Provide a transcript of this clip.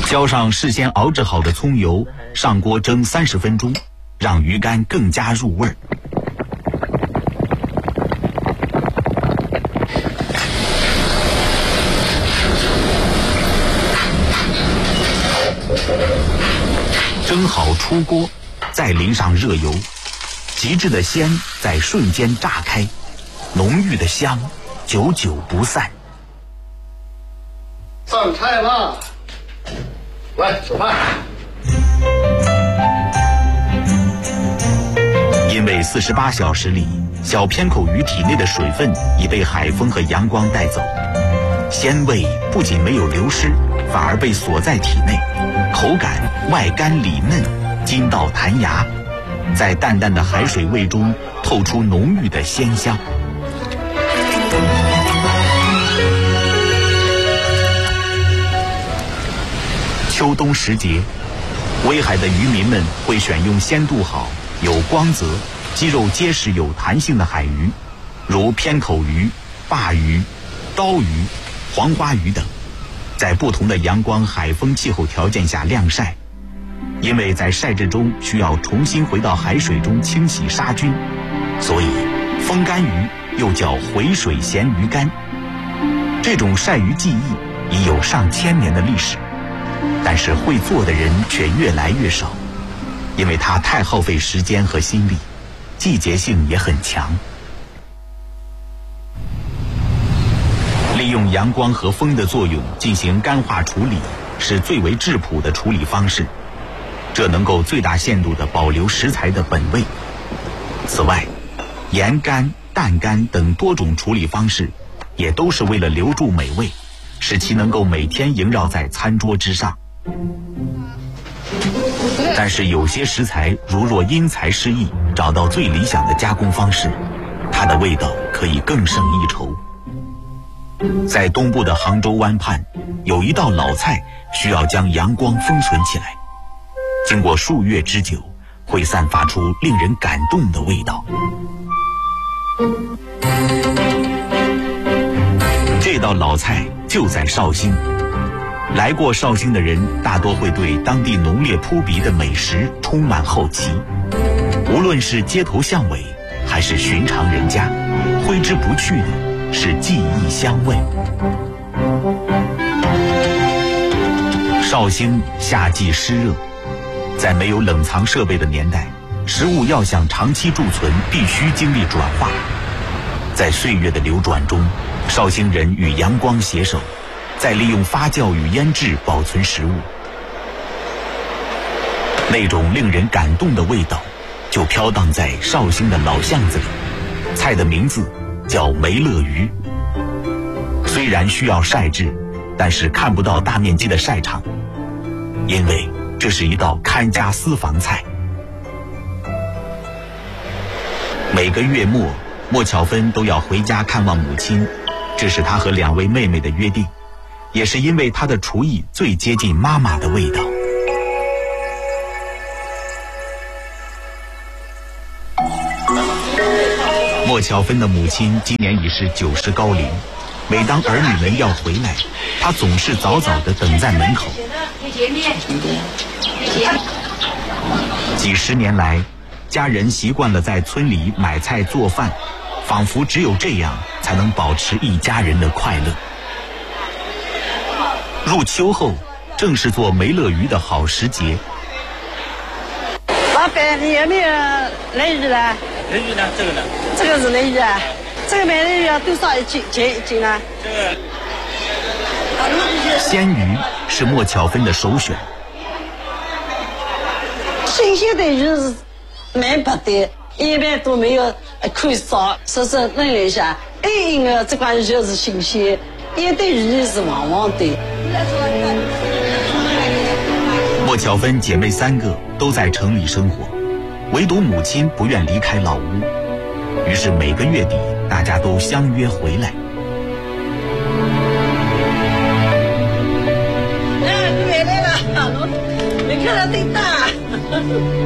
浇上事先熬制好的葱油，上锅蒸30分钟，让鱼干更加入味儿。蒸好出锅，再淋上热油，极致的鲜在瞬间炸开，浓郁的香久久不散。 上菜吧，来吃饭。 因为48小时里，小偏口鱼体内的水分已被海风和阳光带走，鲜味不仅没有流失，反而被锁在体内，口感外干里嫩，筋道弹牙，在淡淡的海水味中透出浓郁的鲜香。秋冬时节，威海的渔民们会选用鲜度好、有光泽、肌肉结实有弹性的海鱼，如偏口鱼、鲅鱼、刀鱼、黄花鱼等，在不同的阳光、海风气候条件下晾晒。因为在晒制中需要重新回到海水中清洗杀菌，所以风干鱼又叫回水咸鱼干。这种晒鱼技艺已有上千年的历史，但是会做的人却越来越少，因为它太耗费时间和心力，季节性也很强。利用阳光和风的作用进行干化处理，是最为质朴的处理方式，这能够最大限度地保留食材的本味。此外，盐干、淡干等多种处理方式，也都是为了留住美味，使其能够每天萦绕在餐桌之上。但是有些食材如若因材施艺，找到最理想的加工方式，它的味道可以更胜一筹。在东部的杭州湾畔，有一道老菜需要将阳光封存起来，经过数月之久，会散发出令人感动的味道。这道老菜就在绍兴。来过绍兴的人大多会对当地浓烈扑鼻的美食充满好奇，无论是街头巷尾还是寻常人家，挥之不去的是记忆香味。绍兴夏季湿热，在没有冷藏设备的年代，食物要想长期贮存，必须经历转化。在岁月的流转中，绍兴人与阳光携手，再利用发酵与腌制保存食物。那种令人感动的味道，就飘荡在绍兴的老巷子里。菜的名字叫梅乐鱼。虽然需要晒制，但是看不到大面积的晒场，因为这是一道看家私房菜。每个月末，莫巧芬都要回家看望母亲，这是她和2位妹妹的约定，也是因为她的厨艺最接近妈妈的味道。莫巧芬的母亲今年已是90高龄，每当儿女们要回来，她总是早早地等在门口。几十年来，家人习惯了在村里买菜做饭，仿佛只有这样才能保持一家人的快乐。入秋后，正是做梅乐鱼的好时节。 老板，你有没有雷鱼呢？ 雷鱼呢？这个呢？ 这个是雷鱼啊。这个梅雷鱼要多少一斤呢？ 这个鲜鱼是莫巧芬的首选。 新鲜的鱼是蛮不的，一般都没有看少，说是弄一下。因为这款鱼就是新鲜，腌的鱼是黄黄的。 莫巧芬姐妹3个都在城里生活，唯独母亲不愿离开老屋，于是每个月底大家都相约回来。 回来了，没看到最大。